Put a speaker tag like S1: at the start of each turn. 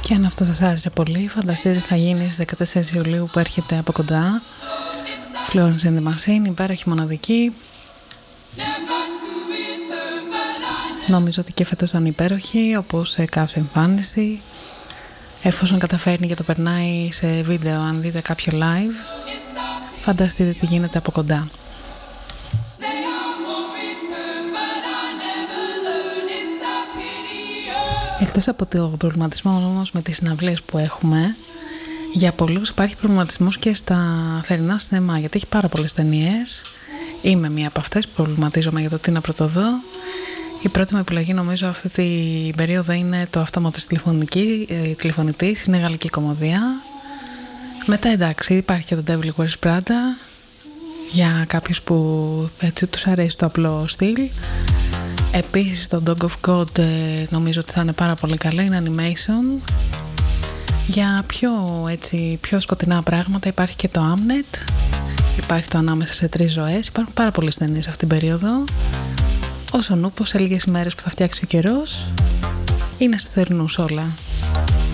S1: Και αν αυτό σας άρεσε πολύ, φανταστείτε τι θα γίνει στις 14 Ιουλίου που έρχεται από κοντά. Florence and the Machine, υπέροχη, μοναδική. Νομίζω ότι και φέτος ήταν υπέροχη, όπως σε κάθε εμφάνιση. Εφόσον καταφέρνει και το περνάει σε βίντεο, αν δείτε κάποιο live, φανταστείτε τι γίνεται από κοντά. Εκτός από το προβληματισμό όμως με τις συναυλίες που έχουμε, για πολλούς υπάρχει προβληματισμός και στα θερινά σινεμά, γιατί έχει πάρα πολλές ταινίες. Είμαι μία από αυτές που προβληματίζομαι για το τι να πρωτοδώ. Η πρώτη μου επιλογή νομίζω αυτή την περίοδο είναι το αυτόματος τηλεφωνητής, είναι γαλλική κομμωδία. Μετά εντάξει, υπάρχει και το Devil Wears Prada, για κάποιους που έτσι τους αρέσει το απλό στυλ. Επίσης το Dog of God νομίζω ότι θα είναι πάρα πολύ καλά, είναι animation. Για πιο σκοτεινά πράγματα υπάρχει και το Amnet, υπάρχει το Ανάμεσα σε τρεις ζωές, υπάρχουν πάρα πολλές ταινίες αυτήν την περίοδο. Όσον ούπος σε λίγες ημέρες που θα φτιάξει ο καιρός, είναι στους θερινούς όλα.